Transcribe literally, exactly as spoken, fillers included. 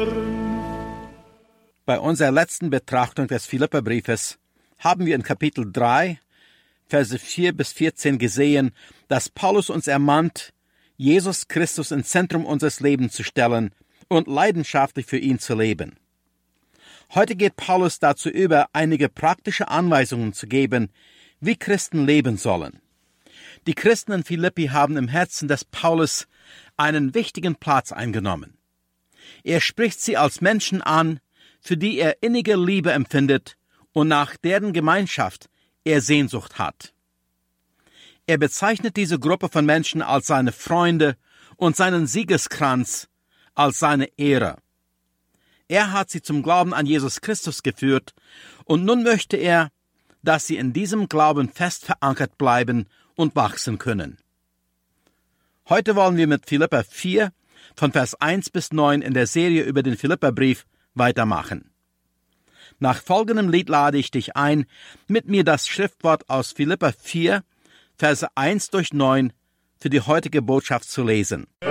Bei unserer letzten Betrachtung des Philipperbriefes haben wir in Kapitel drei, Verse vier bis vierzehn gesehen, dass Paulus uns ermahnt, Jesus Christus ins Zentrum unseres Lebens zu stellen und leidenschaftlich für ihn zu leben. Heute geht Paulus dazu über, einige praktische Anweisungen zu geben, wie Christen leben sollen. Die Christen in Philippi haben im Herzen des Paulus einen wichtigen Platz eingenommen. Er spricht sie als Menschen an, für die er innige Liebe empfindet und nach deren Gemeinschaft er Sehnsucht hat. Er bezeichnet diese Gruppe von Menschen als seine Freunde und seinen Siegeskranz als seine Ehre. Er hat sie zum Glauben an Jesus Christus geführt und nun möchte er, dass sie in diesem Glauben fest verankert bleiben und wachsen können. Heute wollen wir mit Philipper vier von Vers eins bis neun in der Serie über den Philipperbrief weitermachen. Nach folgendem Lied lade ich dich ein, mit mir das Schriftwort aus Philipper vier, Verse eins durch neun für die heutige Botschaft zu lesen.